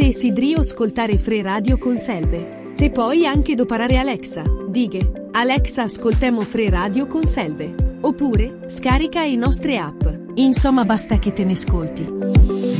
Te desideri ascoltare Free Radio con Selve. Te puoi anche doparare Alexa. Dighe, Alexa ascoltemo Free Radio con Selve. Oppure, scarica i nostre app. Insomma basta che te ne ascolti.